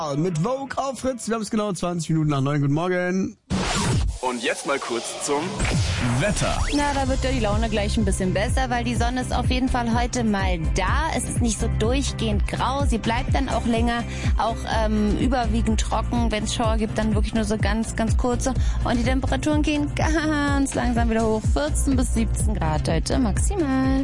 Mit Vogue auf Fritz. Wir haben es genau 20 Minuten nach 9. Guten Morgen. Und jetzt mal kurz zum Wetter. Na, da wird ja die Laune gleich ein bisschen besser, weil die Sonne ist auf jeden Fall heute mal da. Es ist nicht so durchgehend grau. Sie bleibt dann auch länger, auch überwiegend trocken. Wenn es Schauer gibt, dann wirklich nur so ganz, ganz kurze. Und die Temperaturen gehen ganz langsam wieder hoch. 14 bis 17 Grad heute maximal.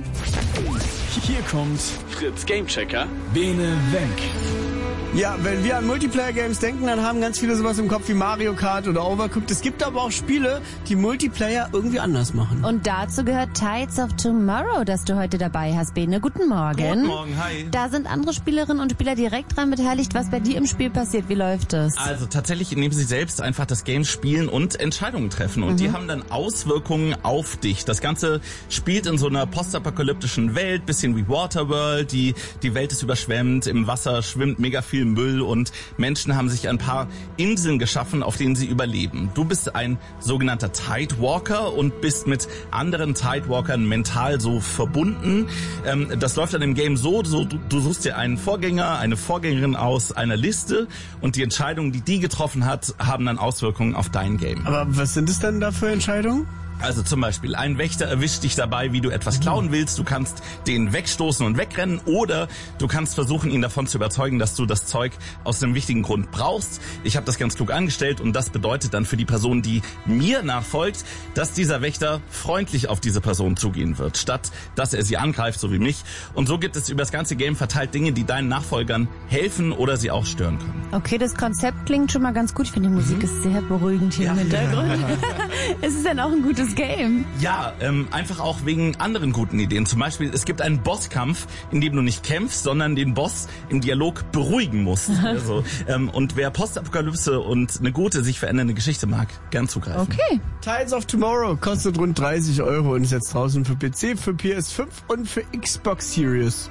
Hier kommt Fritz Gamechecker. Bene Wenk. Ja, wenn wir an Multiplayer-Games denken, dann haben ganz viele sowas im Kopf wie Mario Kart oder Overcooked. Es gibt aber auch Spiele, die Multiplayer irgendwie anders machen. Und dazu gehört Tides of Tomorrow, das du heute dabei hast, Bene. Guten Morgen. Guten Morgen, hi. Da sind andere Spielerinnen und Spieler direkt dran beteiligt. Was bei dir im Spiel passiert, wie läuft es? Also tatsächlich, indem sie selbst einfach das Game spielen und Entscheidungen treffen. Und die haben dann Auswirkungen auf dich. Das Ganze spielt in so einer postapokalyptischen Welt, bisschen wie Waterworld. Die Welt ist überschwemmt, im Wasser schwimmt mega viel Müll und Menschen haben sich ein paar Inseln geschaffen, auf denen sie überleben. Du bist ein sogenannter Tidewalker und bist mit anderen Tidewalkern mental so verbunden. Das läuft dann im Game so, du suchst dir einen Vorgänger, eine Vorgängerin aus einer Liste und die Entscheidungen, die die getroffen hat, haben dann Auswirkungen auf dein Game. Aber was sind es denn da für Entscheidungen? Also zum Beispiel, ein Wächter erwischt dich dabei, wie du etwas klauen willst. Du kannst den wegstoßen und wegrennen oder du kannst versuchen, ihn davon zu überzeugen, dass du das Zeug aus einem wichtigen Grund brauchst. Ich habe das ganz klug angestellt und das bedeutet dann für die Person, die mir nachfolgt, dass dieser Wächter freundlich auf diese Person zugehen wird, statt dass er sie angreift, so wie mich. Und so gibt es über das ganze Game verteilt Dinge, die deinen Nachfolgern helfen oder sie auch stören können. Okay, das Konzept klingt schon mal ganz gut. Ich finde, die Musik ist sehr beruhigend hier im Hintergrund. Es ist dann auch ein gutes Game. Ja, einfach auch wegen anderen guten Ideen. Zum Beispiel, es gibt einen Bosskampf, in dem du nicht kämpfst, sondern den Boss im Dialog beruhigen musst. Also, und wer Postapokalypse und eine gute, sich verändernde Geschichte mag, gern zugreifen. Okay. Tides of Tomorrow kostet rund 30 € und ist jetzt draußen für PC, für PS5 und für Xbox Series.